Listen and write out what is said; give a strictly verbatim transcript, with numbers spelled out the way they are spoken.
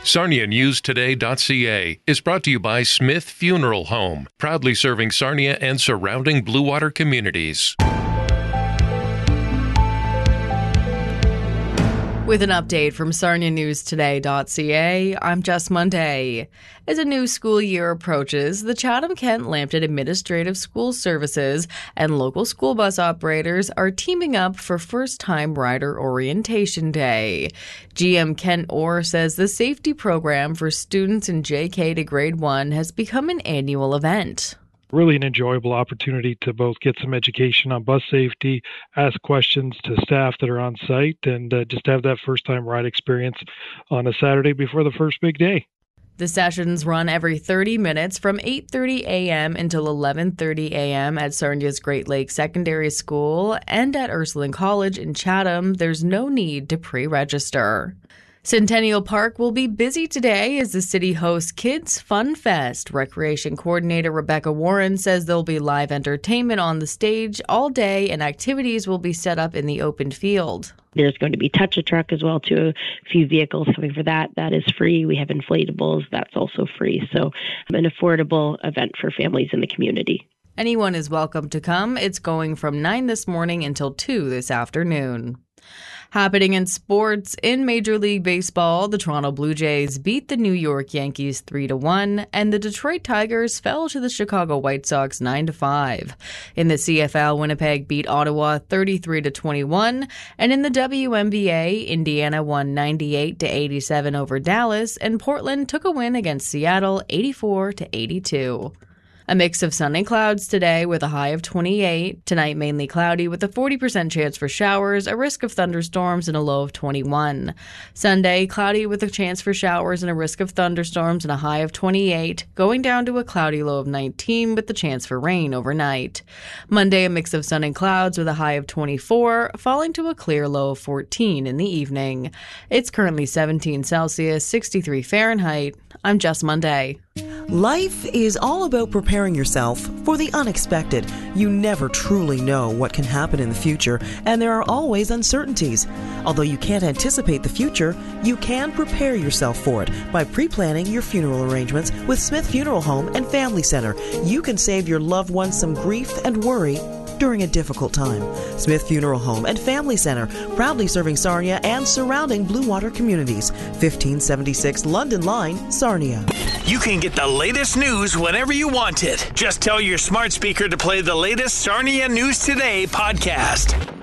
Sarnia News Today dot C A is brought to you by Smith Funeral Home, proudly serving Sarnia and surrounding Blue Water communities. With an update from Sarnia News Today dot C A, I'm Jess Monday. As a new school year approaches, the Chatham-Kent Lambton Administrative School Services and local school bus operators are teaming up for first-time rider orientation day. G M Kent Orr says the safety program for students in J K to grade one has become an annual event. Really an enjoyable opportunity to both get some education on bus safety, ask questions to staff that are on site, and uh, just have that first-time ride experience on a Saturday before the first big day. The sessions run every thirty minutes from eight thirty a.m. until eleven thirty a.m. at Sarnia's Great Lakes Secondary School, and at Ursuline College in Chatham, there's no need to pre-register. Centennial Park will be busy today as the city hosts Kids Fun Fest. Recreation Coordinator Rebecca Warren says there'll be live entertainment on the stage all day and activities will be set up in the open field. There's going to be Touch-A-Truck as well, too. A few vehicles coming for that. That is free. We have inflatables. That's also free. So an affordable event for families in the community. Anyone is welcome to come. It's going from nine this morning until two this afternoon. Happening in sports, in Major League Baseball, the Toronto Blue Jays beat the New York Yankees three to one, and the Detroit Tigers fell to the Chicago White Sox nine to five. In the C F L, Winnipeg beat Ottawa thirty-three to twenty-one, and in the W N B A, Indiana won ninety-eight to eighty-seven over Dallas, and Portland took a win against Seattle eighty-four to eighty-two. A mix of sun and clouds today with a high of twenty-eight. Tonight, mainly cloudy with a forty percent chance for showers, a risk of thunderstorms, and a low of twenty-one. Sunday, cloudy with a chance for showers and a risk of thunderstorms and a high of twenty-eight, going down to a cloudy low of nineteen with the chance for rain overnight. Monday, a mix of sun and clouds with a high of twenty-four, falling to a clear low of fourteen in the evening. It's currently seventeen Celsius, sixty-three Fahrenheit. I'm Jess Monday. Life is all about preparing yourself for the unexpected. You never truly know what can happen in the future, and there are always uncertainties. Although you can't anticipate the future, you can prepare yourself for it by pre-planning your funeral arrangements with Smith Funeral Home and Family Center. You can save your loved ones some grief and worry during a difficult time. Smith Funeral Home and Family Center, proudly serving Sarnia and surrounding Blue Water communities. fifteen seventy-six London Line, Sarnia. You can get the latest news whenever you want it. Just tell your smart speaker to play the latest Sarnia News Today podcast.